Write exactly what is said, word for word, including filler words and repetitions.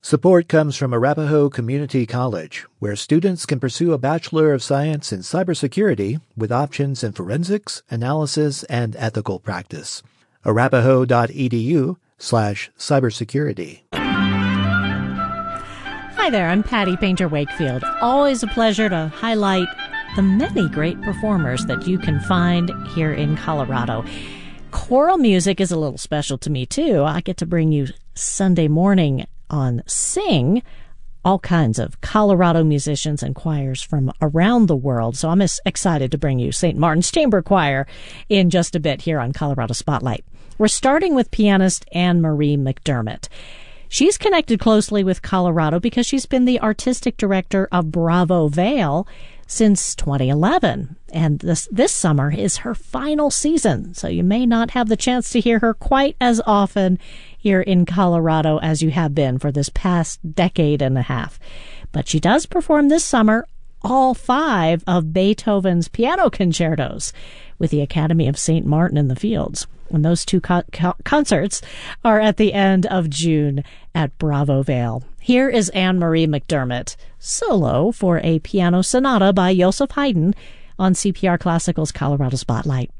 Support comes from Arapahoe Community College, where students can pursue a Bachelor of Science in Cybersecurity with options in forensics, analysis, and ethical practice. arapahoe.edu slash cybersecurity. Hi there, I'm Patty Painter Wakefield. Always a pleasure to highlight the many great performers that you can find here in Colorado. Choral music is a little special to me, too. I get to bring you Sunday morning on Sing all kinds of Colorado musicians and choirs from around the world. So I'm excited to bring you Saint Martin's Chamber Choir in just a bit here on Colorado Spotlight. We're starting with pianist Anne Marie McDermott. She's connected closely with Colorado because she's been the artistic director of Bravo Vail since twenty eleven. And this this summer is her final season, so you may not have the chance to hear her quite as often here in Colorado as you have been for this past decade and a half. But she does perform this summer all five of Beethoven's piano concertos with the Academy of Saint Martin in the Fields. And those two co- co- concerts are at the end of June at Bravo Vail. Here is Anne Marie McDermott, solo for a piano sonata by Joseph Haydn on C P R Classical's Colorado Spotlight.